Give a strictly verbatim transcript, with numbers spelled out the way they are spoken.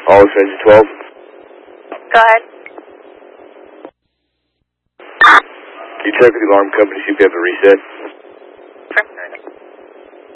All extension twelve. Go ahead. Can you check with the alarm company, see if they have a reset?